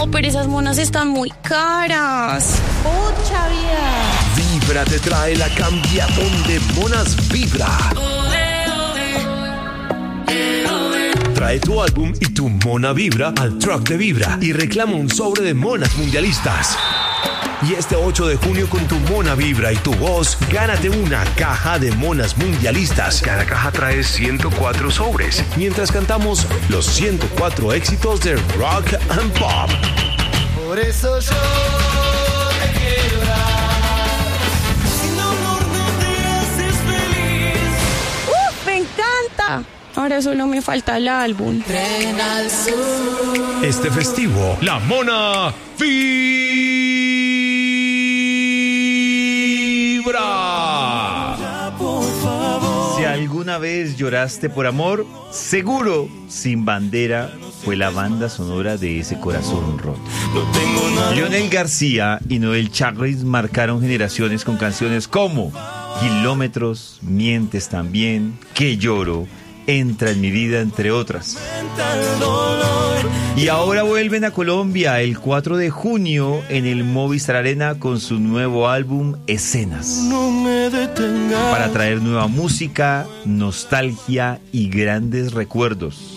No, pero esas monas están muy caras. ¡Pucha vida! Vibra te trae la cambiatón de Monas Vibra. Trae tu álbum y tu Mona Vibra al truck de Vibra y reclama un sobre de monas mundialistas. Y este 8 de junio con tu Mona Vibra y tu voz, gánate una caja de monas mundialistas. Cada caja trae 104 sobres, mientras cantamos los 104 éxitos de Rock and Pop. Por eso yo te quiero dar. Sin amor no te haces feliz. ¡Me encanta! Ahora solo me falta el álbum. Tren al sur. Este festivo, la Mona Vibra. Si alguna vez lloraste por amor, seguro Sin Bandera fue la banda sonora de ese corazón roto. Lionel García y Noel Chagris marcaron generaciones con canciones como Kilómetros, Mientes también, Que lloro, Entra en mi vida, entre otras. Y ahora vuelven a Colombia el 4 de junio en el Movistar Arena con su nuevo álbum Escenas, para traer nueva música, nostalgia y grandes recuerdos.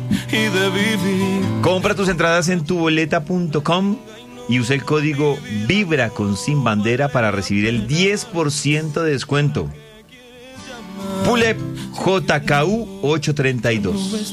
Compra tus entradas en tuboleta.com y usa el código Vibra con Sin Bandera para recibir el 10% de descuento. Pulep JKU 832.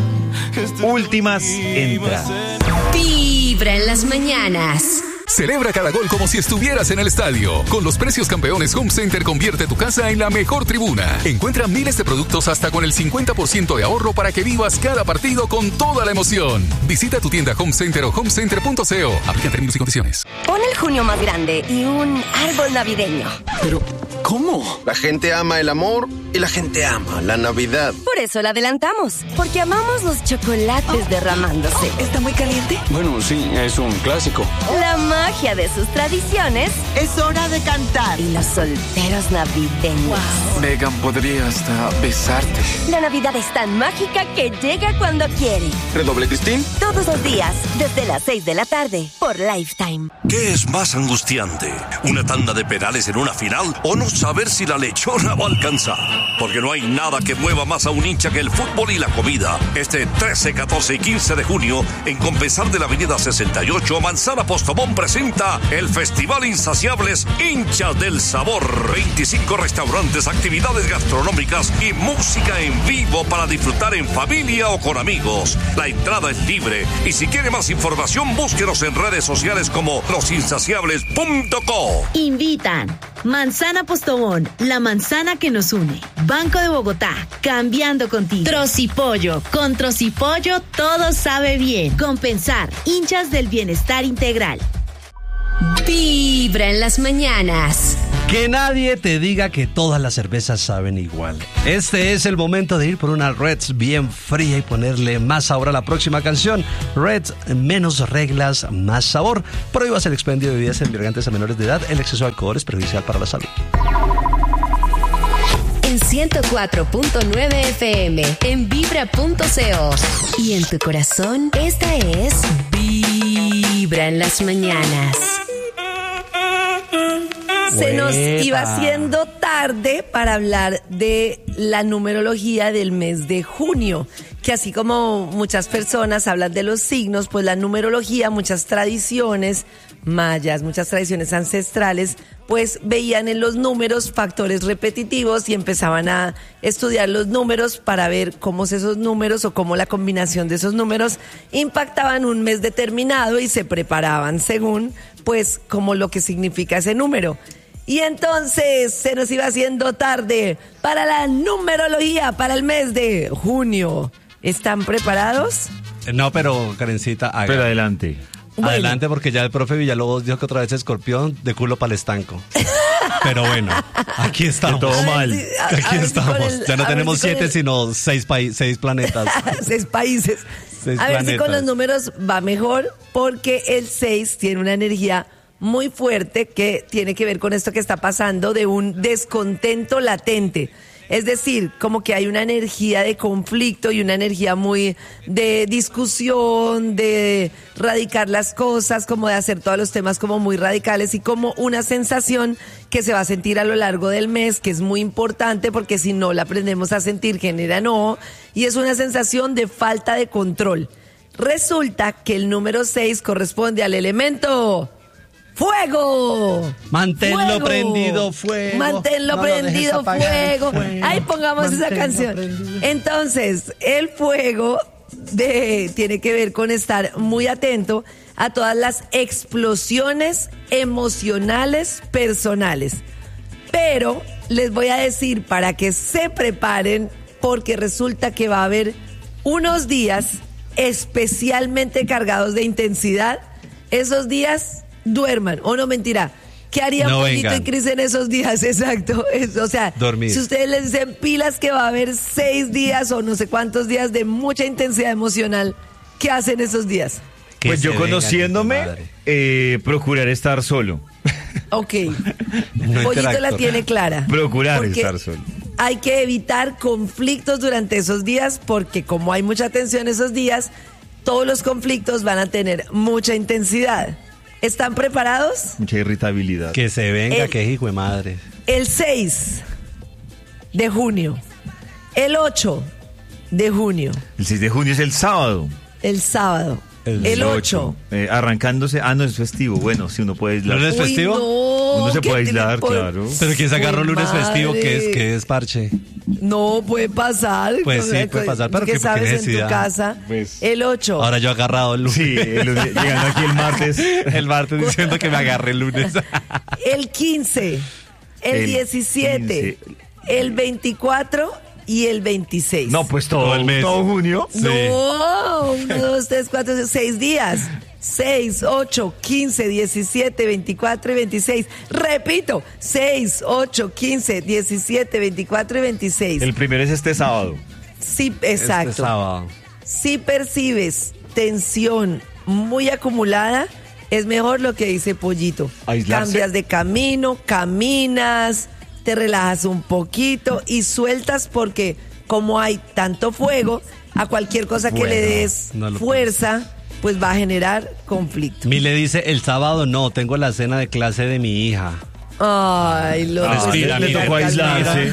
Últimas entradas. Vibra en las mañanas. Celebra cada gol como si estuvieras en el estadio. Con los precios campeones, Home Center convierte tu casa en la mejor tribuna. Encuentra miles de productos hasta con el 50% de ahorro para que vivas cada partido con toda la emoción. Visita tu tienda Home Center o homecenter.co. Aplican términos y condiciones. Pon el junio más grande y un árbol navideño. Pero, ¿cómo? La gente ama el amor y la gente ama la Navidad. Por eso la adelantamos, porque amamos los chocolates derramándose. ¿Está muy caliente? Bueno, sí, es un clásico. La magia de sus tradiciones. Es hora de cantar. Y los solteros navideños. Wow. Megan, podría hasta besarte. La Navidad es tan mágica que llega cuando quiere. ¿Redoble, Cristín? Todos los días, desde las 6 de la tarde, por Lifetime. ¿Qué es más angustiante? ¿Una tanda de penales en una final o no saber si la lechona va a alcanzar? Porque no hay nada que mueva más a un hincha que el fútbol y la comida. Este 13, 14 y 15 de junio, en Compensar de la Avenida 68, Manzana Postobón presenta el Festival Insaciables Hinchas del Sabor. 25 restaurantes, actividades gastronómicas y música en vivo para disfrutar en familia o con amigos. La entrada es libre y si quiere más información, búsquenos en redes sociales como losinsaciables.co. Invitan Manzana Postobón, la manzana que nos une. Banco de Bogotá, cambiando contigo. Trocipollo, con Trocipollo todo sabe bien. Compensar, hinchas del bienestar integral. Vibra en las mañanas. Que nadie te diga que todas las cervezas saben igual. Este es el momento de ir por una Reds bien fría y ponerle más sabor a la próxima canción. Reds, menos reglas, más sabor. Prohíbas el expendio de bebidas embriagantes a menores de edad. El exceso de alcohol es perjudicial para la salud. En 104.9 FM, en vibra.co. Y en tu corazón, esta es Vibra en las mañanas. Se nos iba haciendo tarde para hablar de la numerología del mes de junio, que así como muchas personas hablan de los signos, pues la numerología, muchas tradiciones mayas, muchas tradiciones ancestrales, pues veían en los números factores repetitivos y empezaban a estudiar los números para ver cómo esos números o cómo la combinación de esos números impactaban un mes determinado y se preparaban según, pues, como lo que significa ese número. Y entonces se nos iba haciendo tarde para la numerología para el mes de junio. ¿Están preparados? No, pero Karencita, haga. Pero adelante. Bueno. Adelante, porque ya el profe Villalobos dijo que otra vez Escorpión de culo para el estanco. Pero bueno, aquí estamos. Todo mal. Aquí estamos. Ya no tenemos 7, sino 6 planetas. 6 países. 6 a ver planetas. si con los números va mejor, porque el 6 tiene una energía muy fuerte que tiene que ver con esto que está pasando de un descontento latente. Es decir, como que hay una energía de conflicto y una energía muy de discusión, de radicar las cosas, como de hacer todos los temas como muy radicales y como una sensación que se va a sentir a lo largo del mes, que es muy importante porque si no la aprendemos a sentir genera enojo y es una sensación de falta de control. Resulta que el número 6 corresponde al elemento ¡fuego! Manténlo ¡Fuego! prendido, fuego. Manténlo No prendido, fuego. Ahí pongamos esa canción. Prendido. Entonces, el fuego tiene que ver con estar muy atento a todas las explosiones emocionales personales. Pero les voy a decir para que se preparen, porque resulta que va a haber unos días especialmente cargados de intensidad. Esos días duerman, o no, mentira. ¿Qué harían Pollito y Cris en esos días? Exacto. O sea, dormir. Si ustedes les dicen pilas que va a haber 6 días o no sé cuántos días de mucha intensidad emocional, ¿qué hacen esos días? Pues yo conociéndome, procurar estar solo. Ok. Pollito la tiene clara. Procurar estar solo. Hay que evitar conflictos durante esos días porque como hay mucha tensión esos días, todos los conflictos van a tener mucha intensidad. ¿Están preparados? Mucha irritabilidad. Que se venga, que hijo de madre. El 6 de junio. El 8 de junio. El 6 de junio es el sábado. El sábado. El 8. Arrancándose. No es festivo. Bueno, si uno puede aislar. ¿No es festivo? No, uno se puede aislar, claro. Pero ¿quién se agarró el lunes festivo? ¿Qué es parche? No, puede pasar. Pues sí, puede pasar, pero ¿qué sabes necesidad? En tu casa? Pues, el 8. Ahora yo he agarrado el lunes. Sí, llegando aquí el martes. El martes diciendo que me agarré el lunes. El 15, el 17, 15. El 24 y el 26. No, pues todo el mes. ¿Todo junio? No, sí. 1, 2, 3, 4, 6 días. 6, 8, 15, 17, 24 y 26. Repito, 6, 8, 15, 17, 24 y 26. El primero es este sábado. Sí, exacto. Este sábado. Si percibes tensión muy acumulada, es mejor lo que dice Pollito. Aislarse. Cambias de camino, caminas, te relajas un poquito y sueltas porque como hay tanto fuego, a cualquier cosa que le des fuerza, pues va a generar conflicto. Le dice, el sábado no, tengo la cena de clase de mi hija. Ay, lo respira, le tocó aislarse.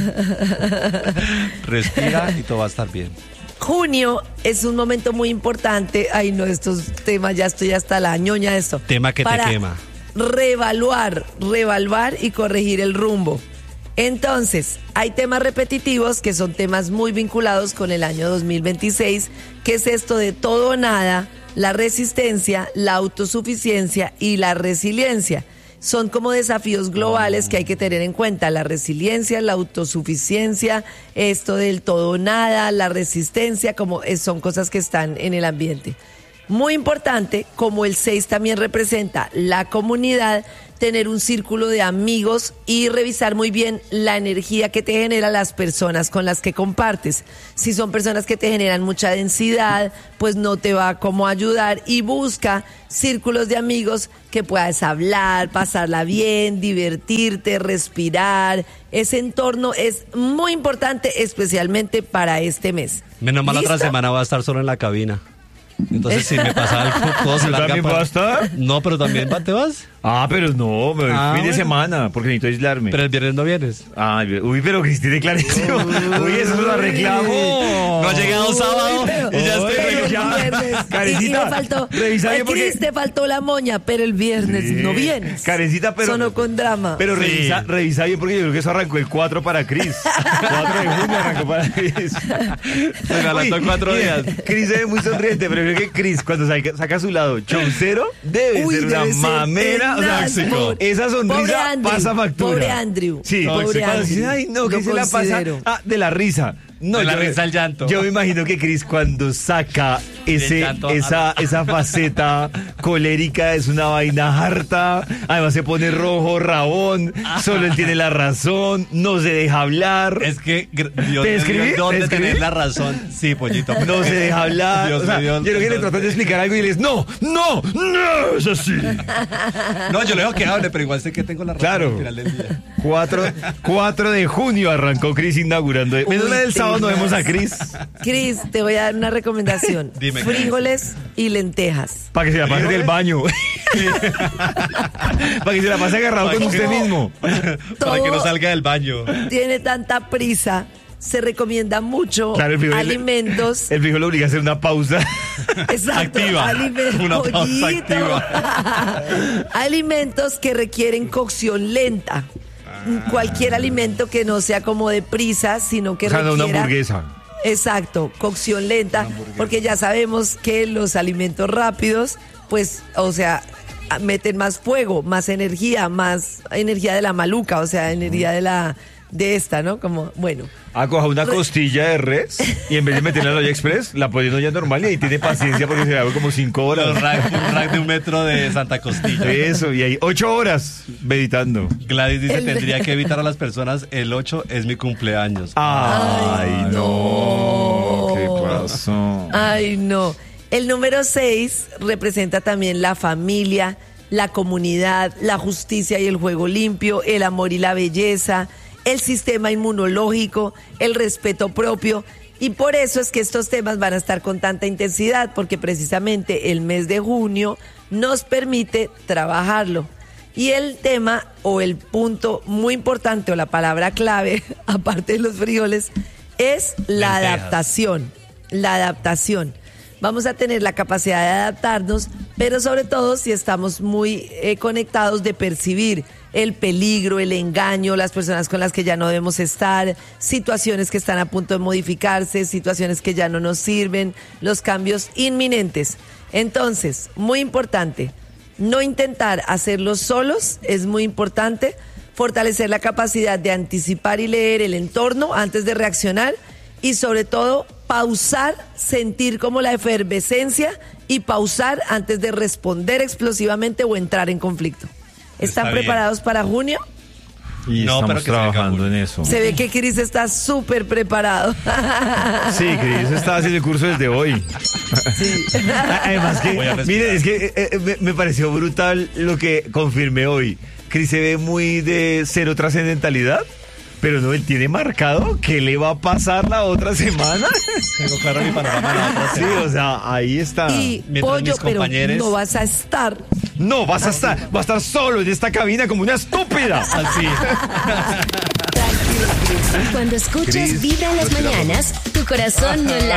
Respira y todo va a estar bien. Junio es un momento muy importante. Ay, no, estos temas, ya estoy hasta la ñoña de esto. Tema que te quema. Reevaluar y corregir el rumbo. Entonces, hay temas repetitivos que son temas muy vinculados con el año 2026, que es esto de todo o nada, la resistencia, la autosuficiencia y la resiliencia. Son como desafíos globales que hay que tener en cuenta, la resiliencia, la autosuficiencia, esto del todo o nada, la resistencia, como son cosas que están en el ambiente. Muy importante, como el 6 también representa la comunidad, tener un círculo de amigos y revisar muy bien la energía que te genera las personas con las que compartes. Si son personas que te generan mucha densidad, pues no te va como a ayudar y busca círculos de amigos que puedas hablar, pasarla bien, divertirte, respirar. Ese entorno es muy importante, especialmente para este mes. Menos mal la otra semana va a estar solo en la cabina. Entonces si me pasa algo, todo se larga. ¿También va a estar? No, pero también ¿te vas? Pero no, me voy fin de semana, porque necesito aislarme. Pero el viernes no vienes. Uy, pero Cristina, clarísimo. Uy, eso lo reclamo. No ha llegado sábado y ya estoy Karencita, me faltó. Cris, te faltó la moña, pero el viernes no vienes. Karencita, pero sonó con drama. Pero revisa bien, porque yo creo que eso arrancó el 4 para Cris. 4 de junio arrancó para Cris. Me adelantó 4 días. Cris se ve muy sonriente, pero creo que Cris, cuando saca su lado chaucero, debe ser una mamera. O sea, esa sonrisa pasa factura. Pobre Andrew. Sí, pobre Andrew. Ay, no, que se la pasa. De la risa. No, de la risa al llanto. Yo me imagino que Cris cuando saca esa faceta colérica es una vaina harta. Además se pone rojo, rabón. Solo él tiene la razón. No se deja hablar. Es que Dios me dio dónde tener la razón. Sí, Pollito. No se deja hablar. Dios me dio, yo creo que le tratan de explicar algo y le dices, no, es así. No, yo le dejo que hable, pero igual sé que tengo la razón claro. al final del día. 4 de junio arrancó Cris inaugurando. Menos del sábado no vemos a Cris. Cris, te voy a dar una recomendación. Dime, frijoles y lentejas. Para que se la pase del baño. Para que se la pase agarrado con usted mismo. Para que no salga del baño. Tiene tanta prisa. Se recomienda mucho alimentos. El frijol le obliga a hacer una pausa. Exacto. Activa. Una pausa activa. Alimentos que requieren cocción lenta. Cualquier alimento que no sea como de prisa, sino que requiera una hamburguesa. Exacto, cocción lenta, porque ya sabemos que los alimentos rápidos, pues, o sea, meten más fuego, más energía de la maluca, o sea, energía de esta, ¿no? Como, bueno. Coja una costilla de res y en vez de meterla en la olla express, la pone en olla normal y ahí tiene paciencia porque se la hago como 5 horas. Un rack de 1 metro de Santa Costilla. Eso, y ahí 8 horas meditando. Gladys dice, tendría que evitar a las personas, el 8 es mi cumpleaños. Ay, no. ¿Qué pasó? Ay, no. El número 6 representa también la familia, la comunidad, la justicia y el juego limpio, el amor y la belleza, el sistema inmunológico, el respeto propio. Y por eso es que estos temas van a estar con tanta intensidad, porque precisamente el mes de junio nos permite trabajarlo. Y el tema o el punto muy importante o la palabra clave, aparte de los frijoles, es la adaptación. La adaptación. Vamos a tener la capacidad de adaptarnos, pero sobre todo si estamos muy conectados de percibir el peligro, el engaño, las personas con las que ya no debemos estar, situaciones que están a punto de modificarse, situaciones que ya no nos sirven, los cambios inminentes. Entonces, muy importante, no intentar hacerlo solos, es muy importante, fortalecer la capacidad de anticipar y leer el entorno antes de reaccionar y sobre todo pausar, sentir como la efervescencia y pausar antes de responder explosivamente o entrar en conflicto. ¿Están preparados para junio? Y no, estamos trabajando en eso. Se ve que Cris está súper preparado. Sí, Cris está haciendo el curso desde hoy. Sí. Además que, mire, es que me pareció brutal lo que confirmé hoy. Cris se ve muy de cero trascendentalidad. Pero no, él tiene marcado qué le va a pasar la otra semana. Tengo claro mi panorama la otra semana. Sí, o sea, ahí está. Y Pollo, pero no vas a estar. No, vas a estar. Va a estar solo en esta cabina como una estúpida. Así. Cuando escuchas Vibra en las mañanas, tu corazón no late.